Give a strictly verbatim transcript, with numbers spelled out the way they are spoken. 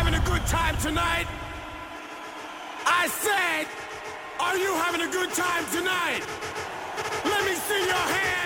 having a good time tonight? I said, are you having a good time tonight? Let me see your hands.